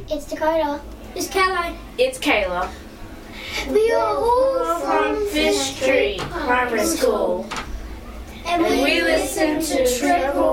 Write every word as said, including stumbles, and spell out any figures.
It's Dakota. It's Caroline. It's Kayla. We are all From Fish Street Primary School. and And we listen to Triple